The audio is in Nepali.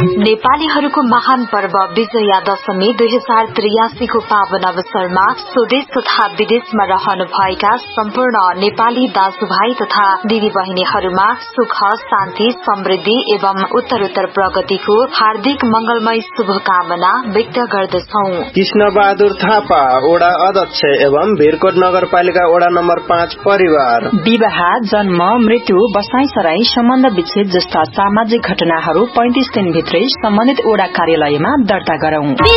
नेपालीहरूको महान पर्व विजया दशमी 2083 को पावन अवसरमा स्वदेश तथा विदेशमा रहनुभएका सम्पूर्ण नेपाली दाजुभाइ तथा दिदी बहिनीहरूमा सुख शान्ति समृद्धि एवं उत्तरोत्तर प्रगतिको हार्दिक मंगलमय शुभकामना व्यक्त गर्दछौ। कृष्ण बहादुर थापा वडा अध्यक्ष एवं भिरकोट नगरपालिका वडा नम्बर 5 परिवार। विवाह जन्म मृत्यु बसाई सराई सम्बन्ध विच्छेद जस्ता सामाजिक घटनाहरू 35 दिनभित्रै सम्बन्धित वडा कार्यालयमा दर्ता गरौं।